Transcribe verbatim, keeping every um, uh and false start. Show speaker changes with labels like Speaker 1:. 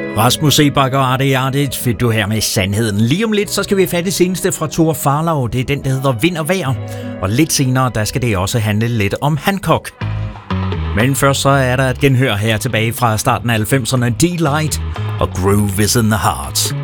Speaker 1: Rasmus Seebach og Arte Hjartet fik du her med Sandheden. Lige om lidt, så skal vi have det seneste fra Tor Farlov. Det er den, der hedder Vind og Vejr. Og lidt senere, der skal det også handle lidt om Hancock. Men først så er der et genhør her tilbage fra starten af halvfemserne. D-Light og Groove is in the Heart.